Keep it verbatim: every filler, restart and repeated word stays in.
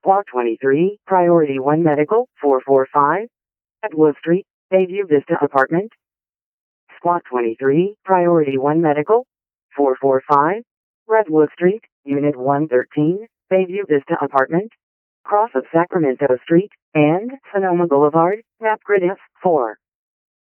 Squad twenty-three, Priority one Medical, four four five, Atwood Street, Bayview Vista Apartment. Squad twenty-three, Priority one Medical, four four five, Redwood Street, Unit one thirteen, Bayview Vista Apartment. Cross of Sacramento Street, and Sonoma Boulevard, Map Grid F four.